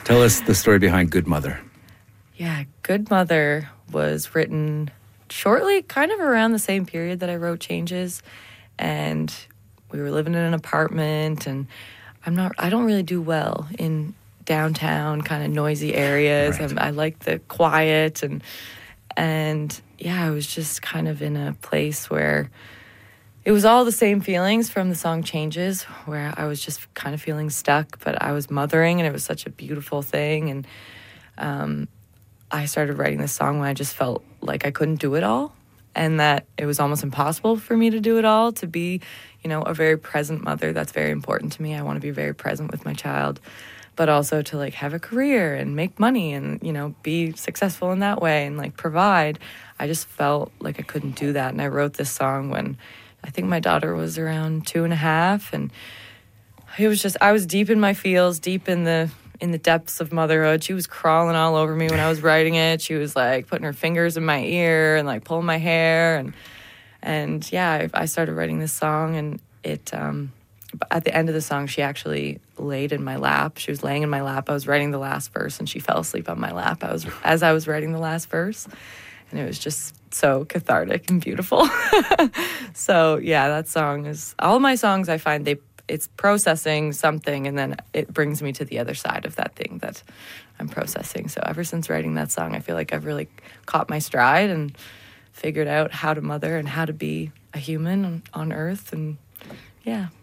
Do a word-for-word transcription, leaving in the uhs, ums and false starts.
Tell us the story behind Good Mother. Yeah, Good Mother was written shortly, kind of around the same period that I wrote Changes. And we were living in an apartment, and I'm not, I don't really do well in downtown kind of noisy areas. Right. I like the quiet, and, and yeah, I was just kind of in a place where it was all the same feelings from the song Changes, where I was just kind of feeling stuck, but I was mothering, and it was such a beautiful thing. And um, I started writing this song when I just felt like I couldn't do it all, and that it was almost impossible for me to do it all, to be, you know, a very present mother. That's very important to me. I want to be very present with my child, but also to, like, have a career and make money and, you know, be successful in that way and, like, provide. I just felt like I couldn't do that. And I wrote this song when I think my daughter was around two and a half. And it was just, I was deep in my feels, deep in the in the depths of motherhood. She was crawling all over me when I was writing it. She was, like, putting her fingers in my ear and, like, pulling my hair. And, and yeah, I, I started writing this song, and it... um at the end of the song, she actually laid in my lap. She was laying in my lap. I was writing the last verse, and she fell asleep on my lap I was, as I was writing the last verse. And it was just so cathartic and beautiful. So, yeah, that song is... All my songs, I find they it's processing something, and then it brings me to the other side of that thing that I'm processing. So ever since writing that song, I feel like I've really caught my stride and figured out how to mother and how to be a human on, on Earth. And, yeah.